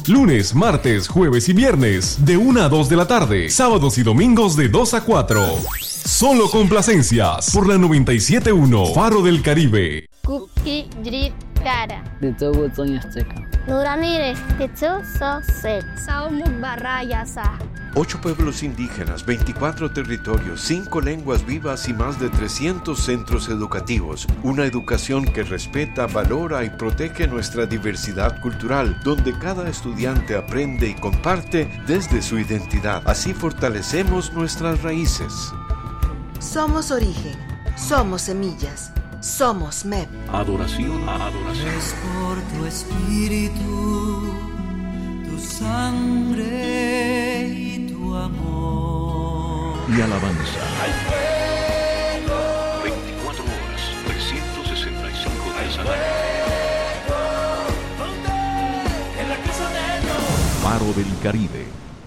lunes, martes, jueves y viernes, de 1 a 2 de la tarde, sábados y domingos de 2 a 4. Solo complacencias, por la 97.1, Faro del Caribe. Kuki Drip Kara. De todo Azteca. Nuranire, Tetsu Sosek. Saumuk Barayasa. 8 pueblos indígenas, 24 territorios, 5 lenguas vivas y más de 300 centros educativos. Una educación que respeta, valora y protege nuestra diversidad cultural, donde cada estudiante aprende y comparte desde su identidad. Así fortalecemos nuestras raíces. Somos origen, somos semillas, somos MEP. Adoración a adoración. Es por tu espíritu, tu sangre y tu amor. Y alabanza. ¡Hay fuego! 24 horas, 365 días al año. ¿Dónde? En la casa de Dios. Faro del Caribe.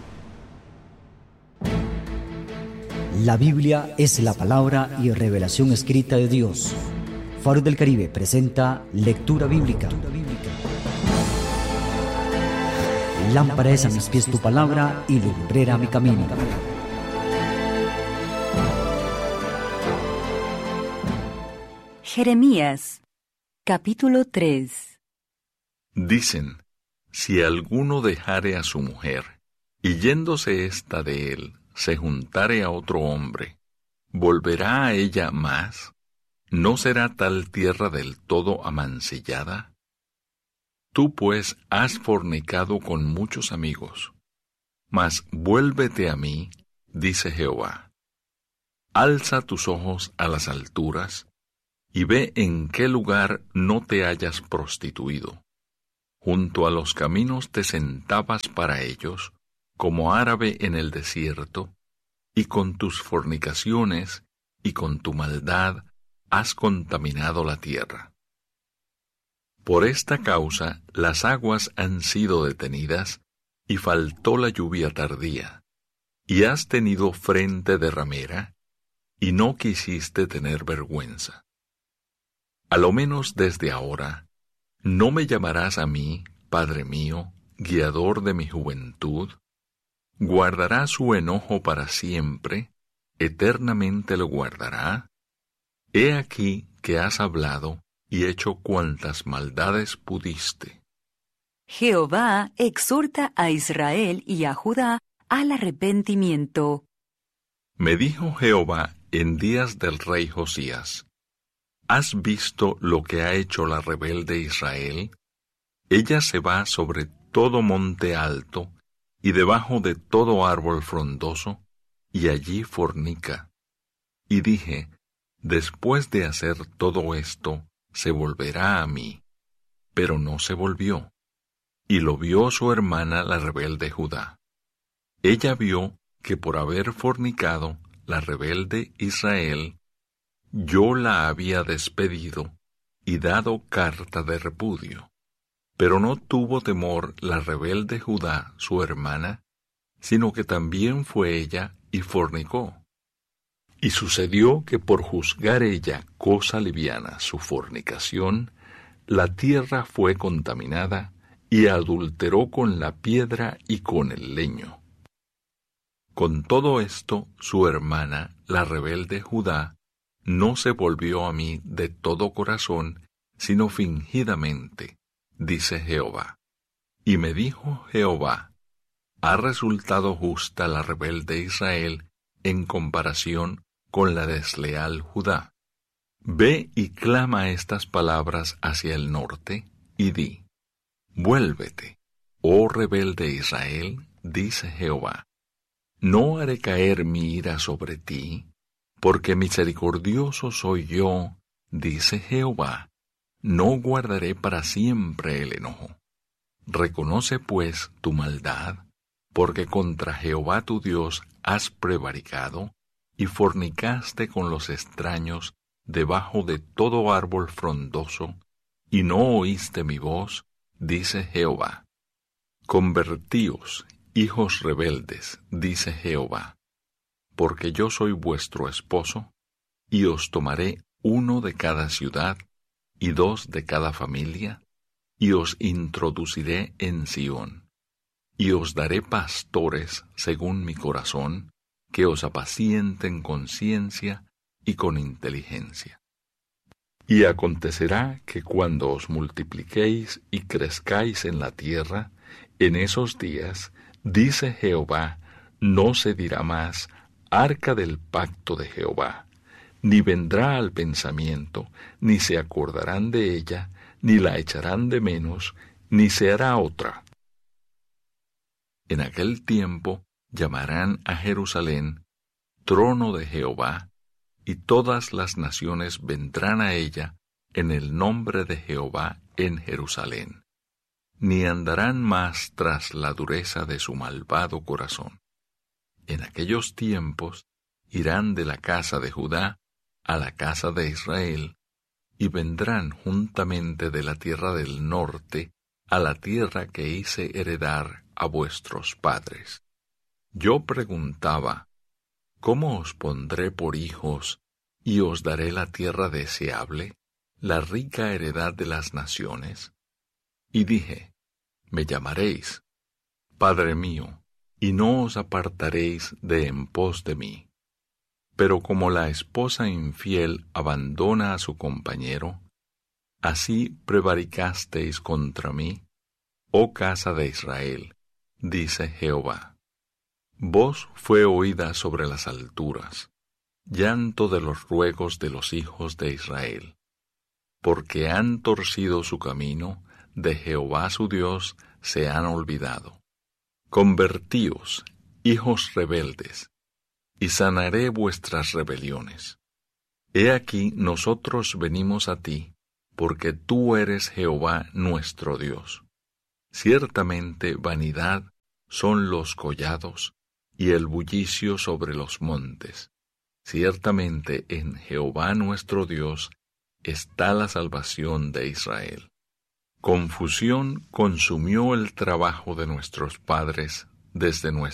La Biblia es la palabra y revelación escrita de Dios. Faro del Caribe presenta Lectura Bíblica. Lámpara es a mis pies tu palabra y lumbrera mi camino. Jeremías, capítulo 3. Dicen, si alguno dejare a su mujer, y yéndose ésta de él, se juntare a otro hombre, ¿volverá a ella más? ¿No será tal tierra del todo amancillada? Tú pues has fornicado con muchos amigos, mas vuélvete a mí, dice Jehová. Alza tus ojos a las alturas, y ve en qué lugar no te hayas prostituido. Junto a los caminos te sentabas para ellos, como árabe en el desierto, y con tus fornicaciones y con tu maldad has contaminado la tierra. Por esta causa las aguas han sido detenidas, y faltó la lluvia tardía, y has tenido frente de ramera, y no quisiste tener vergüenza. A lo menos desde ahora, ¿no me llamarás a mí, Padre mío, guiador de mi juventud? ¿Guardará su enojo para siempre? ¿Eternamente lo guardará? He aquí que has hablado y hecho cuantas maldades pudiste. Jehová exhorta a Israel y a Judá al arrepentimiento. Me dijo Jehová en días del rey Josías, ¿has visto lo que ha hecho la rebelde Israel? Ella se va sobre todo monte alto, y debajo de todo árbol frondoso, y allí fornica. Y dije, después de hacer todo esto, se volverá a mí. Pero no se volvió. Y lo vio su hermana la rebelde Judá. Ella vio que por haber fornicado la rebelde Israel, yo la había despedido y dado carta de repudio. Pero no tuvo temor la rebelde Judá, su hermana, sino que también fue ella y fornicó. Y sucedió que por juzgar ella cosa liviana su fornicación, la tierra fue contaminada y adulteró con la piedra y con el leño. Con todo esto, su hermana, la rebelde Judá, no se volvió a mí de todo corazón, sino fingidamente, dice Jehová. Y me dijo Jehová, ¿ha resultado justa la rebelde Israel en comparación con la desleal Judá? Ve y clama estas palabras hacia el norte, y di, vuélvete, oh rebelde Israel, dice Jehová. ¿No haré caer mi ira sobre ti? Porque misericordioso soy yo, dice Jehová. No guardaré para siempre el enojo. Reconoce pues tu maldad, porque contra Jehová tu Dios has prevaricado, y fornicaste con los extraños debajo de todo árbol frondoso, y no oíste mi voz, dice Jehová. Convertíos, hijos rebeldes, dice Jehová, porque yo soy vuestro esposo, y os tomaré 1 de cada ciudad, y 2 de cada familia, y os introduciré en Sión, y os daré pastores según mi corazón, que os apacienten con ciencia y con inteligencia. Y acontecerá que cuando os multipliquéis y crezcáis en la tierra, en esos días, dice Jehová, no se dirá más arca del pacto de Jehová, ni vendrá al pensamiento, ni se acordarán de ella, ni la echarán de menos, ni se hará otra. En aquel tiempo llamarán a Jerusalén trono de Jehová, y todas las naciones vendrán a ella en el nombre de Jehová en Jerusalén, ni andarán más tras la dureza de su malvado corazón. En aquellos tiempos irán de la casa de Judá a la casa de Israel, y vendrán juntamente de la tierra del norte a la tierra que hice heredar a vuestros padres. Yo preguntaba, ¿cómo os pondré por hijos y os daré la tierra deseable, la rica heredad de las naciones? Y dije, me llamaréis, Padre mío, y no os apartaréis de en pos de mí. Pero como la esposa infiel abandona a su compañero, así prevaricasteis contra mí, oh casa de Israel, dice Jehová. Voz fue oída sobre las alturas, llanto de los ruegos de los hijos de Israel, porque han torcido su camino, de Jehová su Dios se han olvidado. Convertíos, hijos rebeldes, y sanaré vuestras rebeliones. He aquí nosotros venimos a ti, porque tú eres Jehová nuestro Dios. Ciertamente vanidad son los collados, y el bullicio sobre los montes. Ciertamente en Jehová nuestro Dios está la salvación de Israel. Confusión consumió el trabajo de nuestros padres desde nuestra